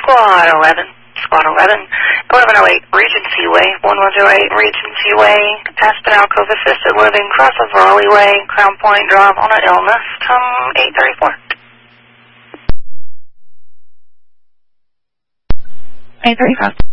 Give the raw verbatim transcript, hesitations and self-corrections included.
Squad eleven. Squad eleven. eleven oh eight Regency Way. eleven oh eight Regency Way. Aspinall Cove Assisted Living. Cross of Raleigh Way. Crown Point Drive on an illness. Come eight thirty-four. eight thirty-five.